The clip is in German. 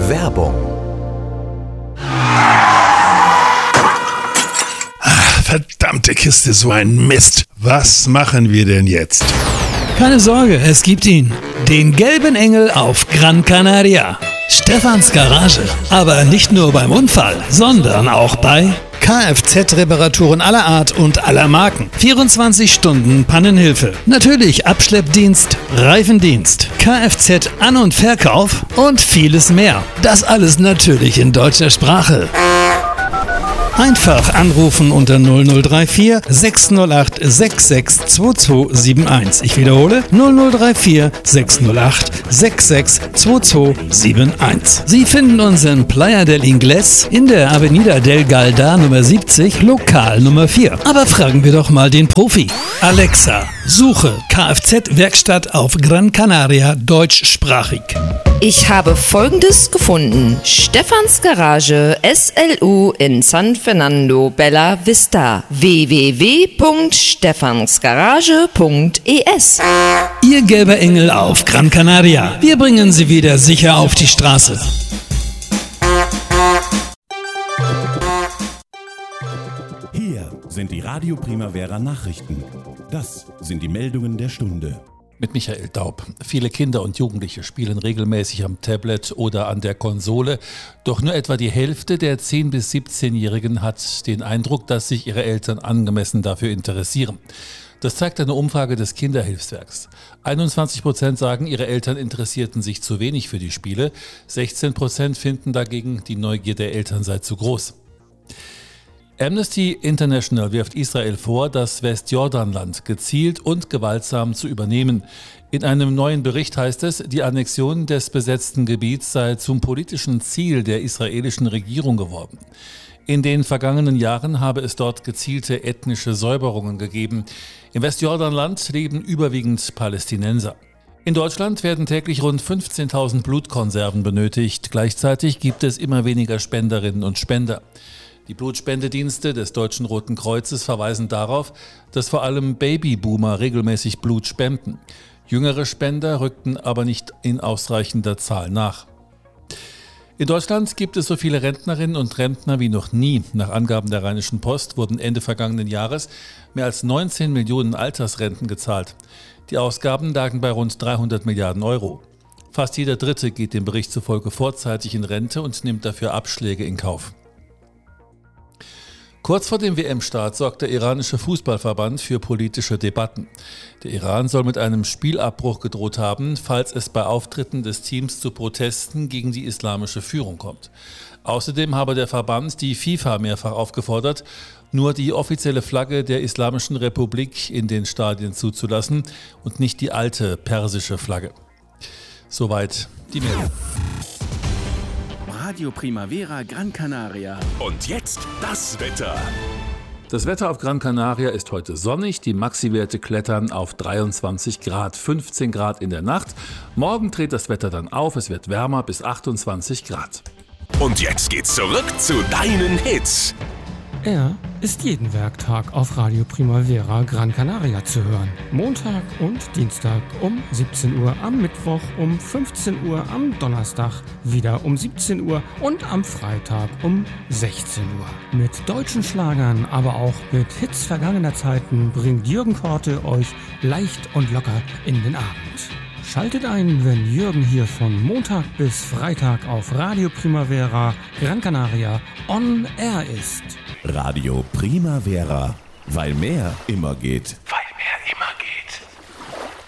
Werbung. Verdammte Kiste, so ein Mist. Was machen wir denn jetzt? Keine Sorge, es gibt ihn. Den gelben Engel auf Gran Canaria. Stefans Garage. Aber nicht nur beim Unfall, sondern auch bei Kfz-Reparaturen aller Art und aller Marken. 24 Stunden Pannenhilfe. Natürlich Abschleppdienst, Reifendienst, Kfz-An- und Verkauf und vieles mehr. Das alles natürlich in deutscher Sprache. Einfach anrufen unter 0034 608 662271. Ich wiederhole 0034 608 662271. Sie finden uns in Playa del Ingles in der Avenida del Galda Nummer 70, Lokal Nummer 4. Aber fragen wir doch mal den Profi. Alexa, suche Kfz-Werkstatt auf Gran Canaria deutschsprachig. Ich habe Folgendes gefunden. Stefans Garage SLU in San Fernando Bella Vista. www.stefansgarage.es. Ihr gelber Engel auf Gran Canaria. Wir bringen Sie wieder sicher auf die Straße. Hier sind die Radio Primavera Nachrichten. Das sind die Meldungen der Stunde. Mit Michael Daub. Viele Kinder und Jugendliche spielen regelmäßig am Tablet oder an der Konsole. Doch nur etwa die Hälfte der 10- bis 17-Jährigen hat den Eindruck, dass sich ihre Eltern angemessen dafür interessieren. Das zeigt eine Umfrage des Kinderhilfswerks. 21% sagen, ihre Eltern interessierten sich zu wenig für die Spiele. 16% finden dagegen, die Neugier der Eltern sei zu groß. Amnesty International wirft Israel vor, das Westjordanland gezielt und gewaltsam zu übernehmen. In einem neuen Bericht heißt es, die Annexion des besetzten Gebiets sei zum politischen Ziel der israelischen Regierung geworden. In den vergangenen Jahren habe es dort gezielte ethnische Säuberungen gegeben. Im Westjordanland leben überwiegend Palästinenser. In Deutschland werden täglich rund 15.000 Blutkonserven benötigt. Gleichzeitig gibt es immer weniger Spenderinnen und Spender. Die Blutspendedienste des Deutschen Roten Kreuzes verweisen darauf, dass vor allem Babyboomer regelmäßig Blut spenden. Jüngere Spender rückten aber nicht in ausreichender Zahl nach. In Deutschland gibt es so viele Rentnerinnen und Rentner wie noch nie. Nach Angaben der Rheinischen Post wurden Ende vergangenen Jahres mehr als 19 Millionen Altersrenten gezahlt. Die Ausgaben lagen bei rund 300 Milliarden Euro. Fast jeder Dritte geht dem Bericht zufolge vorzeitig in Rente und nimmt dafür Abschläge in Kauf. Kurz vor dem WM-Start sorgt der iranische Fußballverband für politische Debatten. Der Iran soll mit einem Spielabbruch gedroht haben, falls es bei Auftritten des Teams zu Protesten gegen die islamische Führung kommt. Außerdem habe der Verband die FIFA mehrfach aufgefordert, nur die offizielle Flagge der Islamischen Republik in den Stadien zuzulassen und nicht die alte persische Flagge. Soweit die Meldung. Radio Primavera Gran Canaria. Und jetzt das Wetter. Das Wetter auf Gran Canaria ist heute sonnig. Die Maxi-Werte klettern auf 23 Grad, 15 Grad in der Nacht. Morgen dreht das Wetter dann auf. Es wird wärmer bis 28 Grad. Und jetzt geht's zurück zu deinen Hits. Er ist jeden Werktag auf Radio Primavera Gran Canaria zu hören. Montag und Dienstag um 17 Uhr, am Mittwoch um 15 Uhr, am Donnerstag wieder um 17 Uhr und am Freitag um 16 Uhr. Mit deutschen Schlagern, aber auch mit Hits vergangener Zeiten bringt Jürgen Korte euch leicht und locker in den Abend. Schaltet ein, wenn Jürgen hier von Montag bis Freitag auf Radio Primavera Gran Canaria on Air ist. Radio Primavera, weil mehr immer geht.